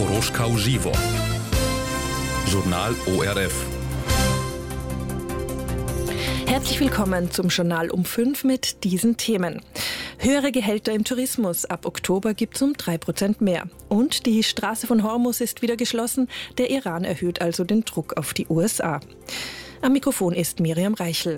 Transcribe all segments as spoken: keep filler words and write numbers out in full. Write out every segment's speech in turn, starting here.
Horoška uživo. Journal O R F. Herzlich willkommen zum Journal um fünf mit diesen Themen. Höhere Gehälter im Tourismus. Ab Oktober gibt es um drei Prozent mehr. Und die Straße von Hormuz ist wieder geschlossen. Der Iran erhöht also den Druck auf die U S A. Am Mikrofon ist Miriam Reichel.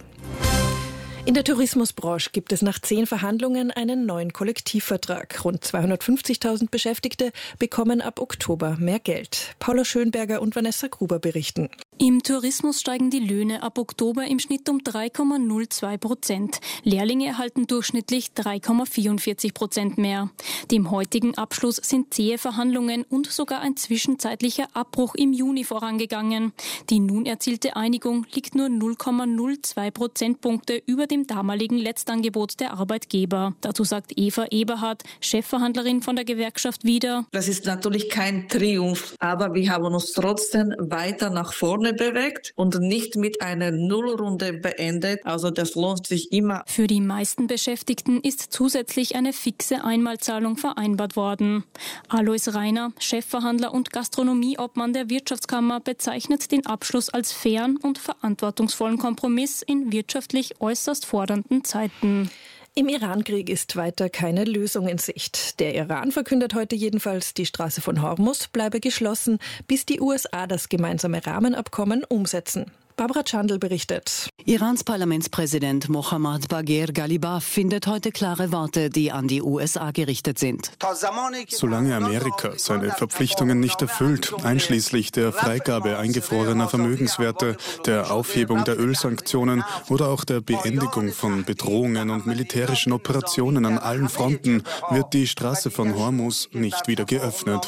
In der Tourismusbranche gibt es nach zehn Verhandlungen einen neuen Kollektivvertrag. Rund zweihundertfünfzigtausend Beschäftigte bekommen ab Oktober mehr Geld. Paula Schönberger und Vanessa Gruber berichten. Im Tourismus steigen die Löhne ab Oktober im Schnitt um drei Komma null zwei Prozent. Lehrlinge erhalten durchschnittlich drei Komma vierundvierzig Prozent mehr. Dem heutigen Abschluss sind zähe Verhandlungen und sogar ein zwischenzeitlicher Abbruch im Juni vorangegangen. Die nun erzielte Einigung liegt nur null Komma null zwei Prozentpunkte über dem damaligen Letztangebot der Arbeitgeber. Dazu sagt Eva Eberhardt, Chefverhandlerin von der Gewerkschaft wieder: Das ist natürlich kein Triumph, aber wir haben uns trotzdem weiter nach vorne bewegt und nicht mit einer Nullrunde beendet. Also das lohnt sich immer. Für die meisten Beschäftigten ist zusätzlich eine fixe Einmalzahlung vereinbart worden. Alois Reiner, Chefverhandler und Gastronomieobmann der Wirtschaftskammer, bezeichnet den Abschluss als fairen und verantwortungsvollen Kompromiss in wirtschaftlich äußerst fordernden Zeiten. Im Iran-Krieg ist weiter keine Lösung in Sicht. Der Iran verkündet heute jedenfalls, die Straße von Hormuz bleibe geschlossen, bis die U S A das gemeinsame Rahmenabkommen umsetzen. Barbara Chandel berichtet. Irans Parlamentspräsident Mohammad Bagher Ghalibaf findet heute klare Worte, die an die U S A gerichtet sind. Solange Amerika seine Verpflichtungen nicht erfüllt, einschließlich der Freigabe eingefrorener Vermögenswerte, der Aufhebung der Ölsanktionen oder auch der Beendigung von Bedrohungen und militärischen Operationen an allen Fronten, wird die Straße von Hormuz nicht wieder geöffnet.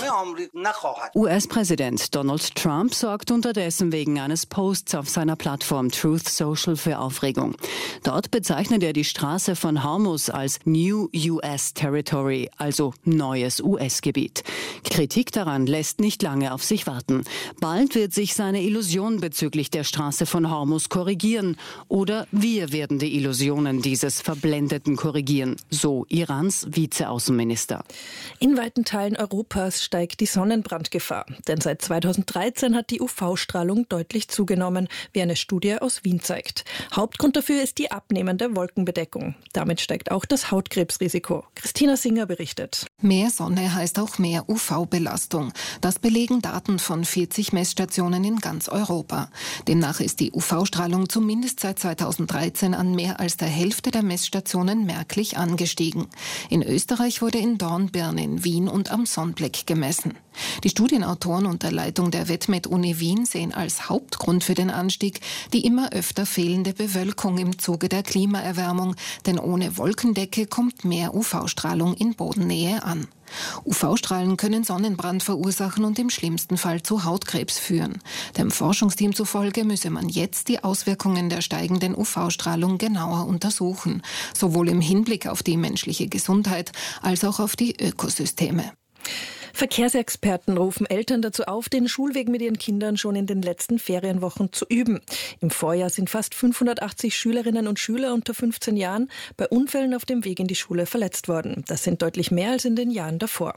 U S-Präsident Donald Trump sorgt unterdessen wegen eines Posts auf seiner Plattform Truth Social für Aufregung. Dort bezeichnet er die Straße von Hormuz als New U S Territory, also neues U S-Gebiet. Kritik daran lässt nicht lange auf sich warten. Bald wird sich seine Illusion bezüglich der Straße von Hormuz korrigieren. Oder wir werden die Illusionen dieses Verblendeten korrigieren, so Irans Vizeaußenminister. In weiten Teilen Europas steigt die Sonnenbrandgefahr. Denn seit zweitausenddreizehn hat die U V-Strahlung deutlich zugenommen, wie eine Studie aus Wien zeigt. Hauptgrund dafür ist die abnehmende Wolkenbedeckung. Damit steigt auch das Hautkrebsrisiko. Christina Singer berichtet. Mehr Sonne heißt auch mehr U V-Belastung. Das belegen Daten von vierzig Messstationen in ganz Europa. Demnach ist die U V-Strahlung zumindest seit zweitausenddreizehn an mehr als der Hälfte der Messstationen merklich angestiegen. In Österreich wurde in Dornbirn, in Wien und am Sonnblick gemessen. Die Studienautoren unter Leitung der Wetmet-Uni Wien sehen als Hauptgrund für den Anstieg die immer öfter fehlende Bewölkung im Zuge der Klimaerwärmung, denn ohne Wolkendecke kommt mehr U V-Strahlung in Bodennähe an. U V-Strahlen können Sonnenbrand verursachen und im schlimmsten Fall zu Hautkrebs führen. Dem Forschungsteam zufolge müsse man jetzt die Auswirkungen der steigenden U V-Strahlung genauer untersuchen, sowohl im Hinblick auf die menschliche Gesundheit als auch auf die Ökosysteme. Verkehrsexperten rufen Eltern dazu auf, den Schulweg mit ihren Kindern schon in den letzten Ferienwochen zu üben. Im Vorjahr sind fast fünfhundertachtzig Schülerinnen und Schüler unter fünfzehn Jahren bei Unfällen auf dem Weg in die Schule verletzt worden. Das sind deutlich mehr als in den Jahren davor.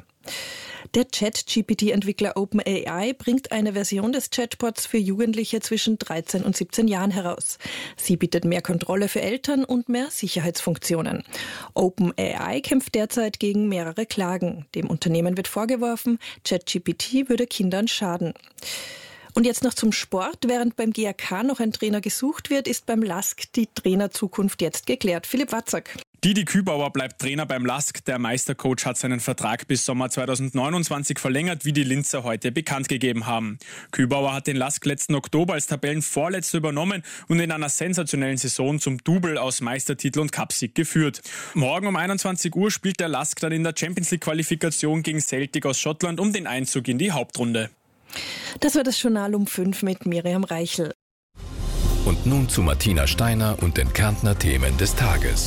Der Chat-G P T-Entwickler OpenAI bringt eine Version des Chatbots für Jugendliche zwischen dreizehn und siebzehn Jahren heraus. Sie bietet mehr Kontrolle für Eltern und mehr Sicherheitsfunktionen. OpenAI kämpft derzeit gegen mehrere Klagen. Dem Unternehmen wird vorgeworfen, Chat-G P T würde Kindern schaden. Und jetzt noch zum Sport. Während beim G A K noch ein Trainer gesucht wird, ist beim L A S K die Trainerzukunft jetzt geklärt. Philipp Watzak. Didi Kübauer bleibt Trainer beim L A S K. Der Meistercoach hat seinen Vertrag bis Sommer zweitausendneunundzwanzig verlängert, wie die Linzer heute bekannt gegeben haben. Kübauer hat den L A S K letzten Oktober als Tabellenvorletzter übernommen und in einer sensationellen Saison zum Double aus Meistertitel und Cupsieg geführt. Morgen um einundzwanzig Uhr spielt der L A S K dann in der Champions League Qualifikation gegen Celtic aus Schottland um den Einzug in die Hauptrunde. Das war das Journal um fünf mit Miriam Reichel. Und nun zu Martina Steiner und den Kärntner Themen des Tages.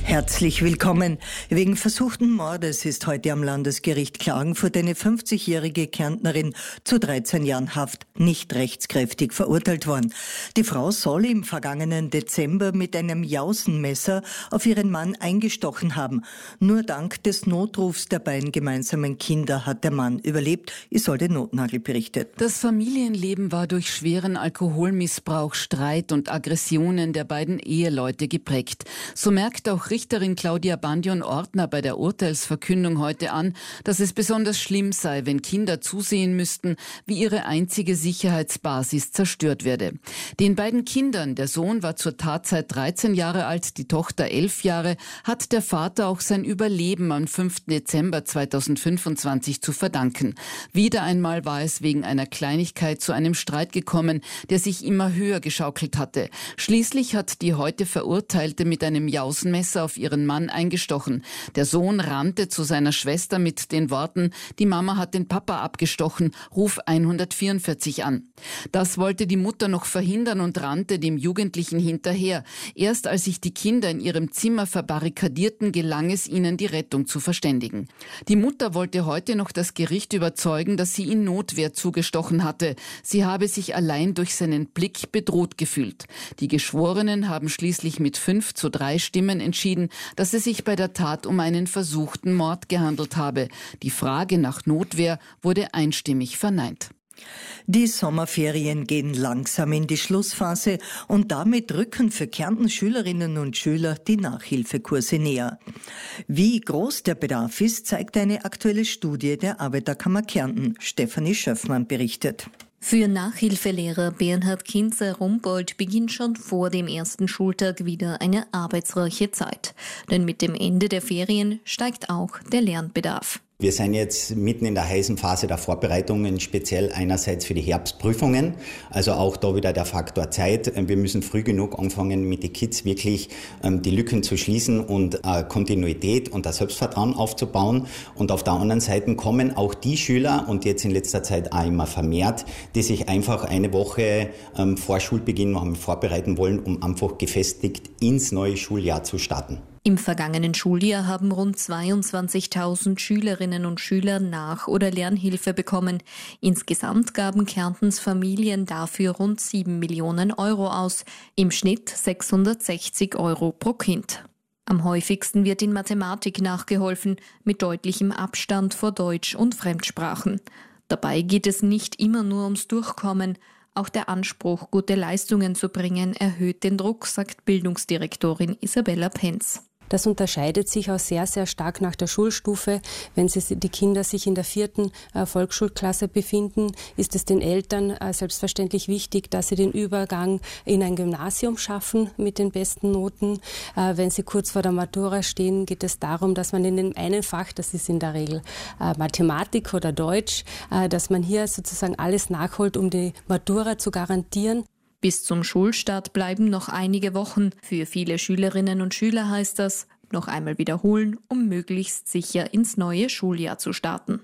Herzlich willkommen. Wegen versuchten Mordes ist heute am Landesgericht Klagenfurt eine fünfzigjährige Kärntnerin zu dreizehn Jahren Haft nicht rechtskräftig verurteilt worden. Die Frau soll im vergangenen Dezember mit einem Jausenmesser auf ihren Mann eingestochen haben. Nur dank des Notrufs der beiden gemeinsamen Kinder hat der Mann überlebt, Isolde Notnagel berichtet. Das Familienleben war durch schweren Alkoholmissbrauch, Streit und Aggressionen der beiden Eheleute geprägt. So merkt auch Richterin Claudia Bandion-Ortner bei der Urteilsverkündung heute an, dass es besonders schlimm sei, wenn Kinder zusehen müssten, wie ihre einzige Sicherheitsbasis zerstört werde. Den beiden Kindern, der Sohn war zur Tatzeit dreizehn Jahre alt, die Tochter elf Jahre, hat der Vater auch sein Überleben am fünften Dezember zweitausendfünfundzwanzig zu verdanken. Wieder einmal war es wegen einer Kleinigkeit zu einem Streit gekommen, der sich immer höher geschaukelt hatte. Schließlich hat die heute Verurteilte mit einem Jausenmesser auf ihren Mann eingestochen. Der Sohn rannte zu seiner Schwester mit den Worten: Die Mama hat den Papa abgestochen, ruf hundertvierundvierzig an. Das wollte die Mutter noch verhindern und rannte dem Jugendlichen hinterher. Erst als sich die Kinder in ihrem Zimmer verbarrikadierten, gelang es ihnen, die Rettung zu verständigen. Die Mutter wollte heute noch das Gericht überzeugen, dass sie in Notwehr zugestochen hatte. Sie habe sich allein durch seinen Blick bedroht gefühlt. Die Geschworenen haben schließlich mit fünf zu drei Stimmen entschieden, dass es sich bei der Tat um einen versuchten Mord gehandelt habe. Die Frage nach Notwehr wurde einstimmig verneint. Die Sommerferien gehen langsam in die Schlussphase und damit rücken für Kärntens Schülerinnen und Schüler die Nachhilfekurse näher. Wie groß der Bedarf ist, zeigt eine aktuelle Studie der Arbeiterkammer Kärnten. Stefanie Schöffmann berichtet. Für Nachhilfelehrer Bernhard Kinzer-Rumbold beginnt schon vor dem ersten Schultag wieder eine arbeitsreiche Zeit. Denn mit dem Ende der Ferien steigt auch der Lernbedarf. Wir sind jetzt mitten in der heißen Phase der Vorbereitungen, speziell einerseits für die Herbstprüfungen, also auch da wieder der Faktor Zeit. Wir müssen früh genug anfangen, mit den Kids wirklich ähm, die Lücken zu schließen und äh, Kontinuität und das Selbstvertrauen aufzubauen. Und auf der anderen Seite kommen auch die Schüler, und jetzt in letzter Zeit auch immer vermehrt, die sich einfach eine Woche ähm, vor Schulbeginn noch einmal vorbereiten wollen, um einfach gefestigt ins neue Schuljahr zu starten. Im vergangenen Schuljahr haben rund zweiundzwanzigtausend Schülerinnen und Schüler Nach- oder Lernhilfe bekommen. Insgesamt gaben Kärntens Familien dafür rund sieben Millionen Euro aus, im Schnitt sechshundertsechzig Euro pro Kind. Am häufigsten wird in Mathematik nachgeholfen, mit deutlichem Abstand vor Deutsch und Fremdsprachen. Dabei geht es nicht immer nur ums Durchkommen. Auch der Anspruch, gute Leistungen zu bringen, erhöht den Druck, sagt Bildungsdirektorin Isabella Penz. Das unterscheidet sich auch sehr, sehr stark nach der Schulstufe. Wenn sie, die Kinder sich in der vierten äh, Volksschulklasse befinden, ist es den Eltern äh, selbstverständlich wichtig, dass sie den Übergang in ein Gymnasium schaffen mit den besten Noten. Äh, wenn sie kurz vor der Matura stehen, geht es darum, dass man in dem einen Fach, das ist in der Regel äh, Mathematik oder Deutsch, äh, dass man hier sozusagen alles nachholt, um die Matura zu garantieren. Bis zum Schulstart bleiben noch einige Wochen. Für viele Schülerinnen und Schüler heißt das, noch einmal wiederholen, um möglichst sicher ins neue Schuljahr zu starten.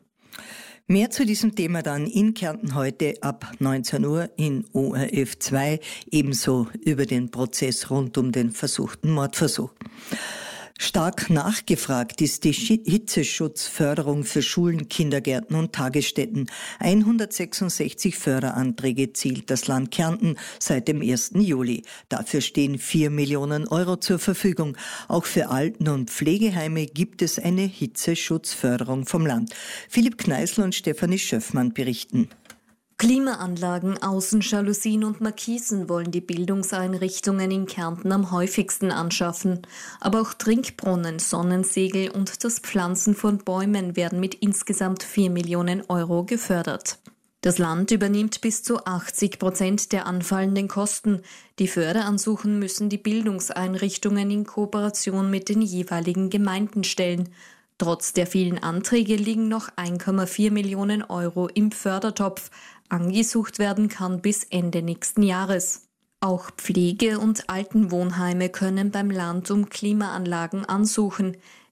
Mehr zu diesem Thema dann in Kärnten heute ab neunzehn Uhr in O R F zwei, ebenso über den Prozess rund um den versuchten Mordversuch. Stark nachgefragt ist die Hitzeschutzförderung für Schulen, Kindergärten und Tagesstätten. hundertsechsundsechzig Förderanträge zielt das Land Kärnten seit dem ersten Juli. Dafür stehen vier Millionen Euro zur Verfügung. Auch für Alten- und Pflegeheime gibt es eine Hitzeschutzförderung vom Land. Philipp Kneißl und Stefanie Schöffmann berichten. Klimaanlagen, Außenjalousien und Markisen wollen die Bildungseinrichtungen in Kärnten am häufigsten anschaffen. Aber auch Trinkbrunnen, Sonnensegel und das Pflanzen von Bäumen werden mit insgesamt vier Millionen Euro gefördert. Das Land übernimmt bis zu achtzig Prozent der anfallenden Kosten. Die Förderansuchen müssen die Bildungseinrichtungen in Kooperation mit den jeweiligen Gemeinden stellen. Trotz der vielen Anträge liegen noch ein Komma vier Millionen Euro im Fördertopf. Angesucht werden kann bis Ende nächsten Jahres. Auch Pflege- und Altenwohnheime können beim Land um Klimaanlagen ansuchen.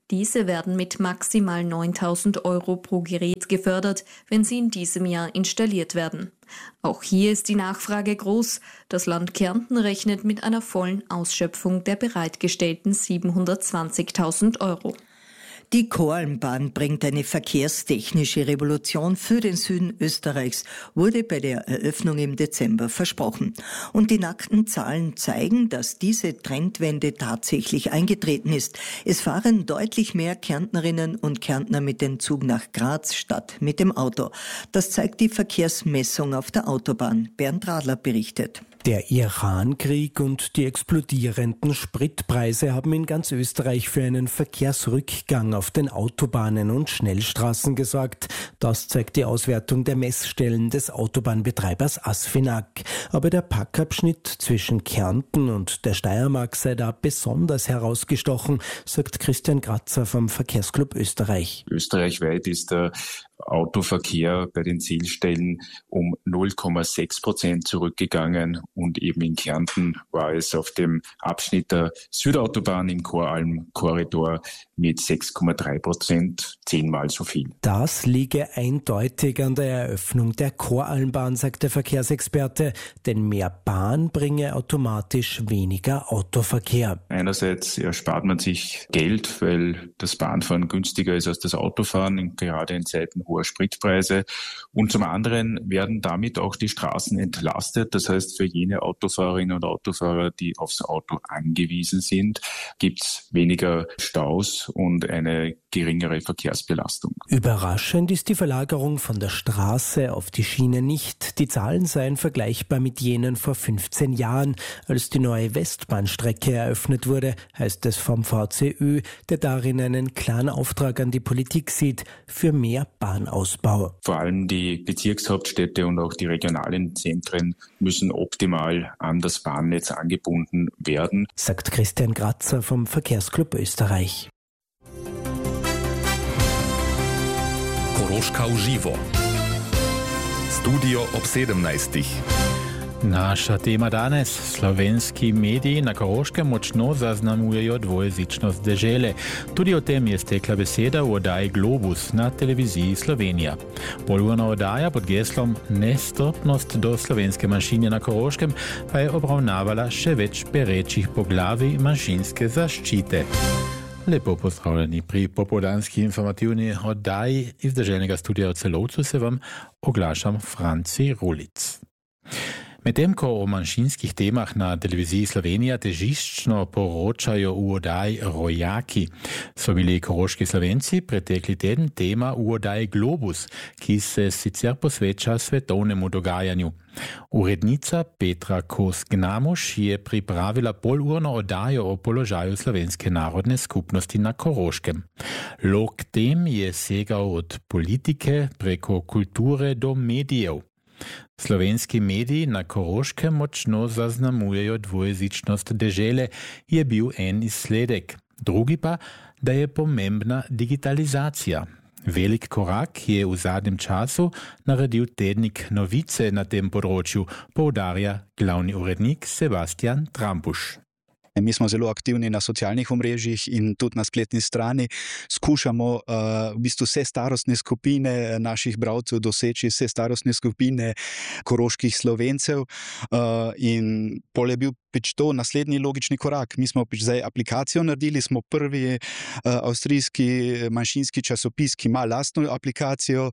Diese werden mit maximal neuntausend Euro pro Gerät gefördert, wenn sie in diesem Jahr installiert werden. Auch hier ist die Nachfrage groß. Das Land Kärnten rechnet mit einer vollen Ausschöpfung der bereitgestellten siebenhundertzwanzigtausend Euro. Die Koralmbahn bringt eine verkehrstechnische Revolution für den Süden Österreichs, wurde bei der Eröffnung im Dezember versprochen. Und die nackten Zahlen zeigen, dass diese Trendwende tatsächlich eingetreten ist. Es fahren deutlich mehr Kärntnerinnen und Kärntner mit dem Zug nach Graz statt mit dem Auto. Das zeigt die Verkehrsmessung auf der Autobahn. Bernd Radler berichtet. Der Iran-Krieg und die explodierenden Spritpreise haben in ganz Österreich für einen Verkehrsrückgang auf den Autobahnen und Schnellstraßen gesorgt. Das zeigt die Auswertung der Messstellen des Autobahnbetreibers Asfinag. Aber der Packabschnitt zwischen Kärnten und der Steiermark sei da besonders herausgestochen, sagt Christian Grazer vom Verkehrsclub Österreich. Österreichweit ist der Autoverkehr bei den Zielstellen um null Komma sechs Prozent zurückgegangen und eben in Kärnten war es auf dem Abschnitt der Südautobahn im Koralm-Korridor mit sechs Komma drei Prozent zehnmal so viel. Das liege eindeutig an der Eröffnung der Koralmbahn, sagt der Verkehrsexperte, denn mehr Bahn bringe automatisch weniger Autoverkehr. Einerseits erspart man sich Geld, weil das Bahnfahren günstiger ist als das Autofahren, gerade in Zeiten hoher Spritpreise. Und zum anderen werden damit auch die Straßen entlastet. Das heißt, für jene Autofahrerinnen und Autofahrer, die aufs Auto angewiesen sind, gibt es weniger Staus und eine geringere Verkehrsbelastung. Überraschend ist die Verlagerung von der Straße auf die Schiene nicht. Die Zahlen seien vergleichbar mit jenen vor fünfzehn Jahren, als die neue Westbahnstrecke eröffnet wurde, heißt es vom V C Ö, der darin einen klaren Auftrag an die Politik sieht für mehr Bahnausbau. Vor allem die Bezirkshauptstädte und auch die regionalen Zentren müssen optimal an das Bahnnetz angebunden werden, sagt Christian Grazer vom Verkehrsclub Österreich. Koroška uživo. Studio ob sedemnajstih. Naša tema danes, slovenski mediji na Koroškem močno zaznamujejo dvojezičnost dežele. Tudi o tem je stekla beseda v oddaji Globus na televiziji Slovenija. Polurna oddaja pod geslom Nestrpnost do slovenske manjšine na Koroškem pa je obravnavala še več perečih poglavij manjšinske zaščite. Lepo pozdravljeni pri popoldanski informativni oddaji iz deželnega studia v Celovcu se vam oglašam Franci Rulic. Medtem ko o manjšinskih temah na televiziji Slovenija težiščno poročajo v oddaji Rojaki, so bili koroški Slovenci pretekli teden tema v oddaji Globus, ki se sicer posveča svetovnemu dogajanju. Urednica Petra Kos-Gnamuš je pripravila polurno oddajo o položaju slovenske narodne skupnosti na Koroškem. Lok tem je segal od politike preko kulture do medijev. Slovenski mediji na Koroškem močno zaznamujejo dvojezičnost dežele, je bil en izsledek. Drugi pa, da je pomembna digitalizacija. Velik korak je v zadnjem času naredil tednik Novice na tem področju, poudarja glavni urednik Sebastian Trampuš. Mi smo zelo aktivni na socialnih omrežjih in tudi na spletni strani. Skušamo uh, v bistvu vse starostne skupine naših bralcev doseči, vse starostne skupine koroških Slovencev uh, in pol je bil pač to naslednji logični korak. Mi smo pač zdaj aplikacijo naredili, smo prvi uh, avstrijski manjšinski časopis, ki ima lastno aplikacijo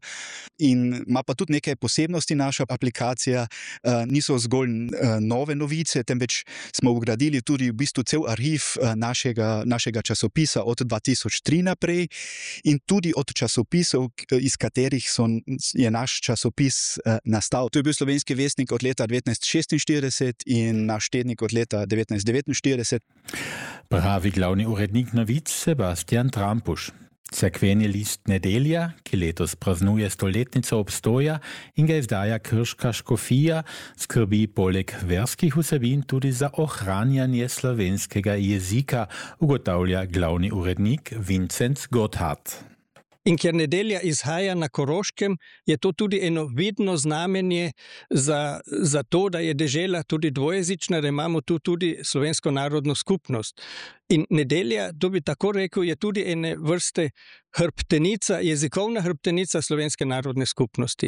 in ima pa tudi nekaj posebnosti naša aplikacija. Uh, niso zgolj uh, nove novice, temveč smo vgradili tudi v bistvu cel arhiv našega, našega časopisa od dva tisoč tri naprej in tudi od časopisov, iz katerih so, je naš časopis uh, nastal. To je bil Slovenski vestnik od leta devetnajststo šestinštirideset in naš tednik od leta devetnajststo devetinštirideset. Pravi glavni urednik novic Sebastian Trampuš. Cerkveni list Nedelja, ki letos praznuje stoletnico obstoja in ga izdaja krška škofija, skrbi poleg verskih vsebin tudi za ohranjanje slovenskega jezika, ugotavlja glavni urednik Vincent Gotthard. In ker nedelja izhaja na Koroškem, je to tudi eno vidno znamenje za, za to, da je dežela tudi dvojezična, da imamo tu tudi slovensko narodno skupnost. In nedelja, to bi tako rekel, je tudi ene vrste hrbtenica, jezikovna hrbtenica slovenske narodne skupnosti.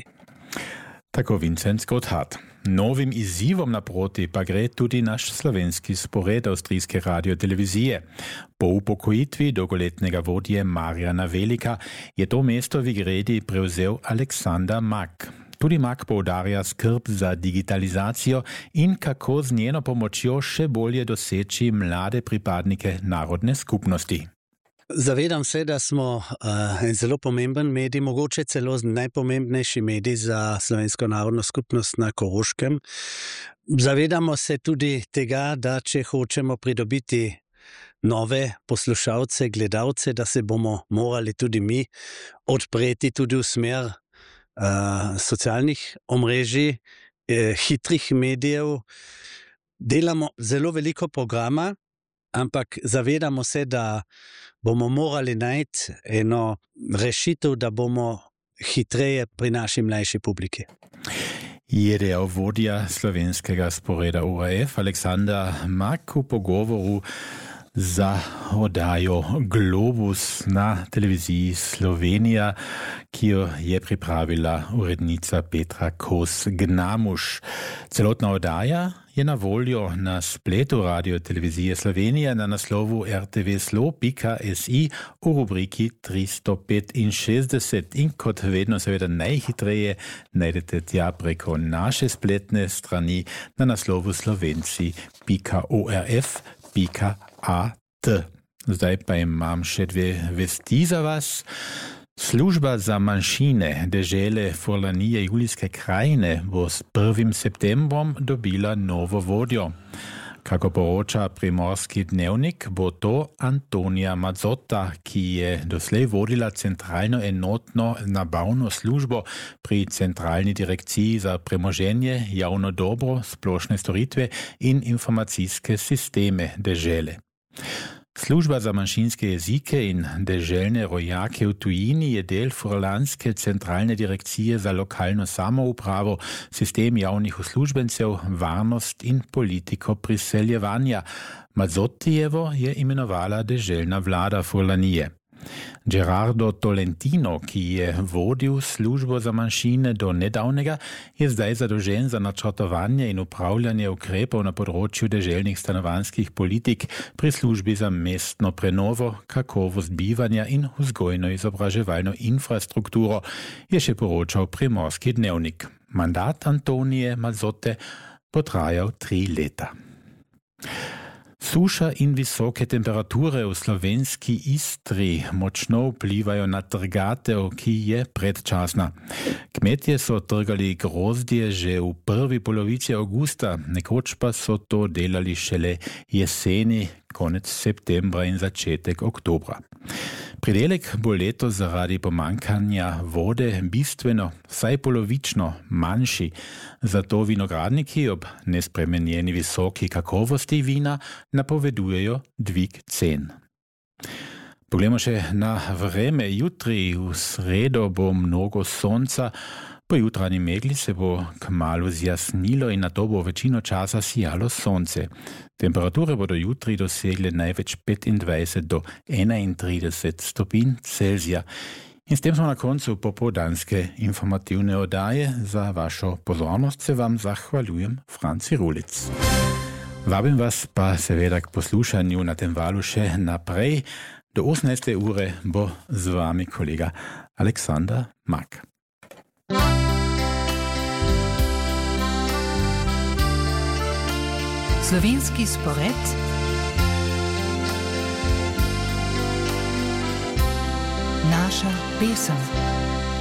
Tako Vincent Gotthard. Novim izzivom naproti pa gre tudi naš slovenski spored avstrijske radiotelevizije. Po upokojitvi dolgoletnega vodje Marjana Velika je to mesto v Igredi prevzel Aleksander Mak. Tudi Mak poudarja skrb za digitalizacijo in kako z njeno pomočjo še bolje doseči mlade pripadnike narodne skupnosti. Zavedam se, da smo uh, en zelo pomemben medij, mogoče celo najpomembnejši medij za slovensko narodno skupnost na Koroškem. Zavedamo se tudi tega, da če hočemo pridobiti nove poslušalce, gledalce, da se bomo morali tudi mi odpreti tudi v smer uh, socialnih omrežij, eh, hitrih medijev. Delamo zelo veliko programa, ampak zavedamo se, da bomo morali najti eno rešitev, da bomo hitreje pri naši mlajši publiki. Je dejal vodja slovenskega sporeda O R F Aleksander Mak v pogovoru za oddajo Globus na televiziji Slovenija, ki jo je pripravila urednica Petra Kos-Gnamuš. Celotna oddaja je na voljo na spletu radiotelevizije Slovenija na naslovu r t v slo pika s i v rubriki tristo petinšestdeset in kot vedno seveda najhitreje najdete tja preko naše spletne strani na naslovu slovenci pika o r f pika a t. Zdaj pa imam še dve vesti za vas. Služba za manjšine dežele Furlanije Julijske krajine bo s prvim septembrom dobila novo vodjo. Kako poroča Primorski dnevnik, bo to Antonija Mazzotta, ki je doslej vodila centralno enotno nabavno službo pri Centralni direkciji za premoženje, javno dobro, splošne storitve in informacijske sisteme dežele. Služba za manjšinske jezike in deželne rojake v tujini je del Furlanske centralne direkcije za lokalno samoupravo, sistem javnih uslužbencev, varnost in politiko priseljevanja. Mazzotijevo je imenovala deželna vlada Furlanije. Gerardo Tolentino, ki je vodil službo za manjšine do nedavnega, je zdaj zadolžen za načrtovanje in upravljanje ukrepov na področju deželnih stanovanjskih politik pri službi za mestno prenovo, kakovost bivanja in vzgojno-izobraževalno infrastrukturo, je še poročal Primorski dnevnik. Mandat Antonije Mazzotte bo trajal tri leta. Suša in visoke temperature v slovenski Istri močno vplivajo na trgatev, ki je predčasna. Kmetje so trgali grozdje že v prvi polovici avgusta, nekoč pa so to delali šele jeseni, konec septembra in začetek oktobra. Pridelek bo letos zaradi pomankanja vode bistveno, vsaj polovično manjši, zato vinogradniki ob nespremenjeni visoki kakovosti vina napovedujejo dvig cen. Poglejmo še na vreme. Jutri v sredo bo mnogo sonca, po jutranji megli se bo kmalu zjasnilo in nato bo večino časa sijalo sonce. Temperature bodo jutri dosegle največ petindvajset do enaintrideset stopinj Celzija. In s tem smo na koncu popoldanske informativne oddaje. Za vašo pozornost se vam zahvaljujem, Franci Rulic. Vabim vas pa seveda k poslušanju na tem valu še naprej. Do osemnajste ure bo z vami kolega Aleksander Mak. Slovenski spored naša pesem.